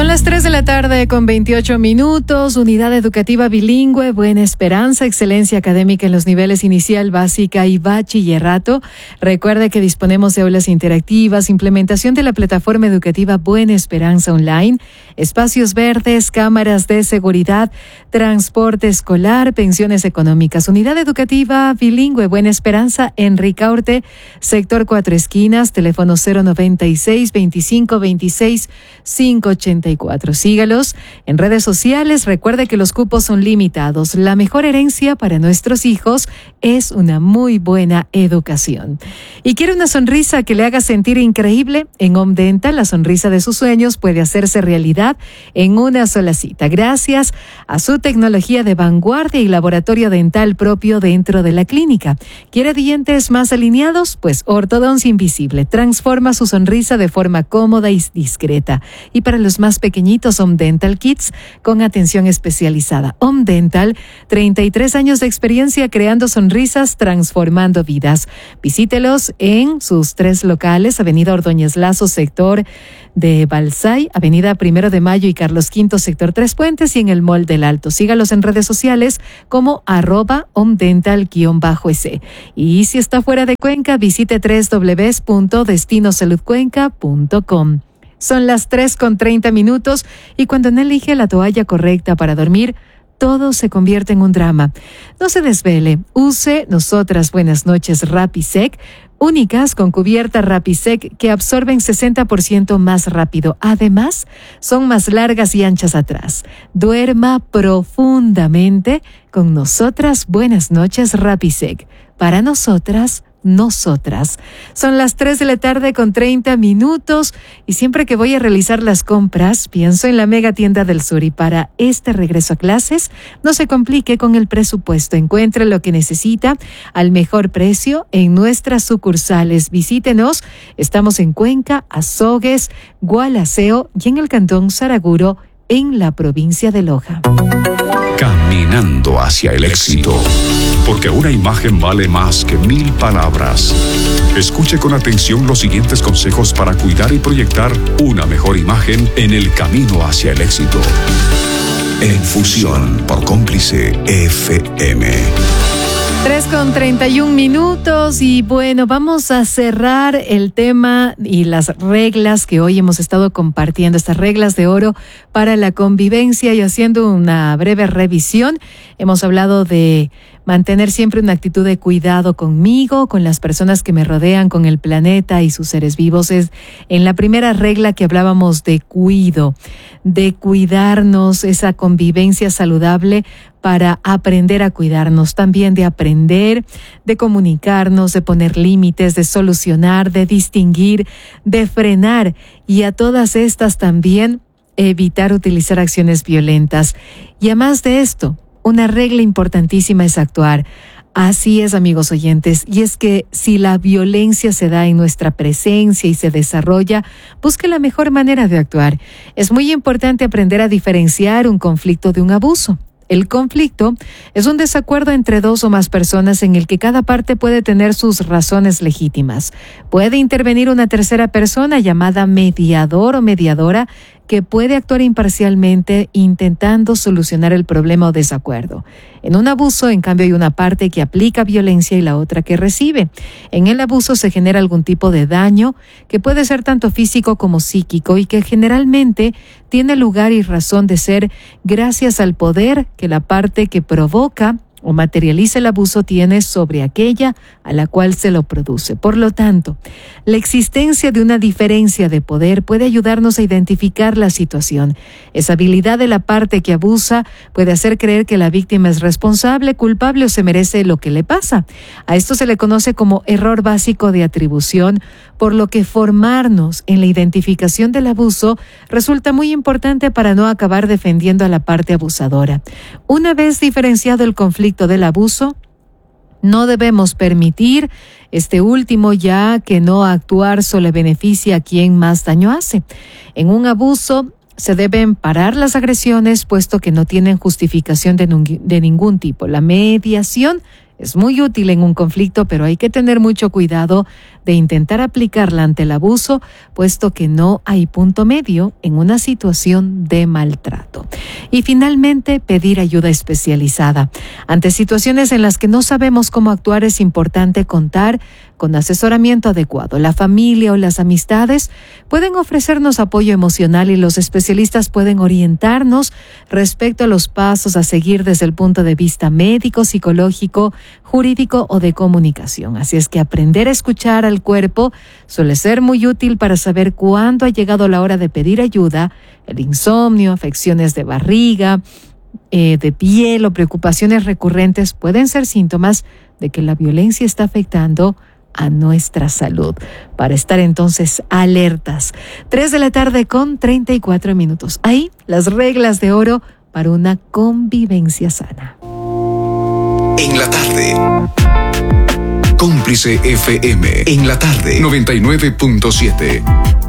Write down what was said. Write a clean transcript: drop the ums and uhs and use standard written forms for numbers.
Son las 3 de la tarde con 28 minutos. Unidad Educativa Bilingüe Buena Esperanza, excelencia académica en los niveles inicial, básica y bachillerato. Recuerde que disponemos de aulas interactivas, implementación de la plataforma educativa Buena Esperanza Online, espacios verdes, cámaras de seguridad, transporte escolar, pensiones económicas. Unidad Educativa Bilingüe Buena Esperanza en Ricaurte, sector 4 Esquinas, teléfono 096 25 26 580. Sígalos en redes sociales. Recuerde que los cupos son limitados. La mejor herencia para nuestros hijos es una muy buena educación. ¿Y quiere una sonrisa que le haga sentir increíble? En Home Dental, la sonrisa de sus sueños puede hacerse realidad en una sola cita, gracias a su tecnología de vanguardia y laboratorio dental propio dentro de la clínica. ¿Quiere dientes más alineados? Pues Ortodoncia Invisible transforma su sonrisa de forma cómoda y discreta. Y para los más pequeñitos, Home Dental Kids con atención especializada. Home Dental, 33 años de experiencia creando sonrisas, transformando vidas. Visítelos en sus 3 locales: Avenida Ordóñez Lazo, sector de Balsay, Avenida 1 de Mayo y Carlos V, sector Tres Puentes, y en el Mall del Alto. Sígalos en redes sociales como @homedental_es. Y si está fuera de Cuenca, visite www.destinosaludcuenca.com. Son las 3:30 minutos y cuando no elige la toalla correcta para dormir, todo se convierte en un drama. No se desvele. Use Nosotras Buenas Noches Rapisec, únicas con cubierta Rapisec que absorben 60% más rápido. Además, son más largas y anchas atrás. Duerma profundamente con Nosotras Buenas Noches Rapisec. Para nosotras. Son las 3 de la tarde con 30 minutos y siempre que voy a realizar las compras pienso en la Mega Tienda del Sur, y para este regreso a clases no se complique con el presupuesto. Encuentre lo que necesita al mejor precio en nuestras sucursales. Visítenos. Estamos en Cuenca, Azogues, Gualaceo y en el Cantón Saraguro, en la provincia de Loja. Caminando hacia el éxito, porque una imagen vale más que 1000 palabras. Escuche con atención los siguientes consejos para cuidar y proyectar una mejor imagen en el camino hacia el éxito. En Fusión por Cómplice FM. 3:31 minutos y bueno, vamos a cerrar el tema y las reglas que hoy hemos estado compartiendo, estas reglas de oro para la convivencia, y haciendo una breve revisión. Hemos hablado de mantener siempre una actitud de cuidado conmigo, con las personas que me rodean, con el planeta y sus seres vivos. Es en la primera regla que hablábamos de cuidarnos, esa convivencia saludable para aprender a cuidarnos, también de aprender, de comunicarnos, de poner límites, de solucionar, de distinguir, de frenar, y a todas estas también evitar utilizar acciones violentas. Y además de esto, una regla importantísima es actuar. Así es, amigos oyentes, y es que si la violencia se da en nuestra presencia y se desarrolla, busque la mejor manera de actuar. Es muy importante aprender a diferenciar un conflicto de un abuso. El conflicto es un desacuerdo entre 2 o más personas en el que cada parte puede tener sus razones legítimas. Puede intervenir una tercera persona llamada mediador o mediadora que puede actuar imparcialmente intentando solucionar el problema o desacuerdo. En un abuso, en cambio, hay una parte que aplica violencia y la otra que recibe. En el abuso se genera algún tipo de daño que puede ser tanto físico como psíquico y que generalmente tiene lugar y razón de ser gracias al poder que la parte que provoca o materializa el abuso tiene sobre aquella a la cual se lo produce. Por lo tanto, la existencia de una diferencia de poder puede ayudarnos a identificar la situación. Esa habilidad de la parte que abusa puede hacer creer que la víctima es responsable, culpable o se merece lo que le pasa. A esto se le conoce como error básico de atribución, por lo que formarnos en la identificación del abuso resulta muy importante para no acabar defendiendo a la parte abusadora. Una vez diferenciado el conflicto del abuso, no debemos permitir este último, ya que no actuar solo beneficia a quien más daño hace. En un abuso se deben parar las agresiones, puesto que no tienen justificación de ningún tipo. La mediación es muy útil en un conflicto, pero hay que tener mucho cuidado de intentar aplicarla ante el abuso, puesto que no hay punto medio en una situación de maltrato. Y finalmente, pedir ayuda especializada. Ante situaciones en las que no sabemos cómo actuar, es importante contar con asesoramiento adecuado. La familia o las amistades pueden ofrecernos apoyo emocional y los especialistas pueden orientarnos respecto a los pasos a seguir desde el punto de vista médico, psicológico, jurídico o de comunicación. Así es que aprender a escuchar al cuerpo suele ser muy útil para saber cuándo ha llegado la hora de pedir ayuda. El insomnio, afecciones de barriga, de piel o preocupaciones recurrentes pueden ser síntomas de que la violencia está afectando a nuestra salud. Para estar entonces alertas. 3:34 p.m. Ahí las reglas de oro para una convivencia sana. En la tarde. Cómplice FM. En la tarde. 99.7.